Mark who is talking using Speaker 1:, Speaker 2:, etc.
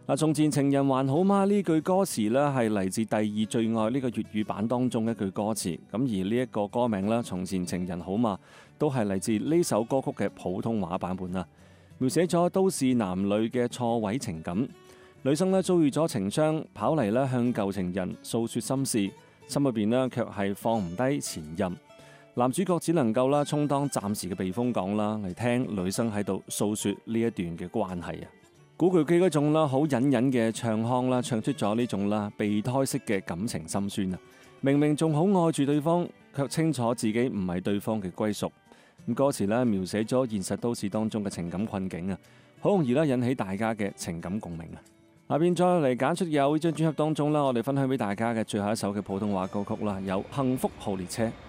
Speaker 1: 從前情人還好嗎呢句歌詞呢，係嚟自第二最愛呢個粵語版當中一句歌詞。咁而呢一個歌名呢，從前情人好嗎，都係嚟自呢首歌曲嘅普通話版本啊。描寫咗都市男女嘅錯位情感，女生呢遭遇咗情傷，跑嚟呢向舊情人訴說心事，心裏邊呢卻係放唔低前任。男主角只能夠啦充當暫時嘅避風港啦，嚟聽女生喺度訴說呢一段嘅關係啊。古巨基嗰種啦好隱隱嘅唱腔啦，唱出咗呢種啦備胎式嘅感情心酸啊！明明仲好愛住對方，卻清楚自己唔係對方嘅歸屬。咁歌詞咧描寫咗現實都市當中嘅情感困境啊，好容易啦引起大家嘅情感共鳴啊！下邊再嚟揀出有呢張專輯當中啦，我哋分享俾大家嘅最後一首嘅普通話歌曲啦，有《幸福號列車》。